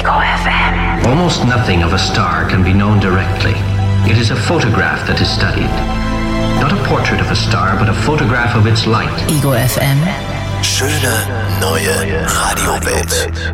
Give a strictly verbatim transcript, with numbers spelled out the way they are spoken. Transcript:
Ego F M. Almost nothing of a star can be known directly. It is a photograph that is studied. Not a portrait of a star, but a photograph of its light. Ego F M. Schöne neue Radiowelt.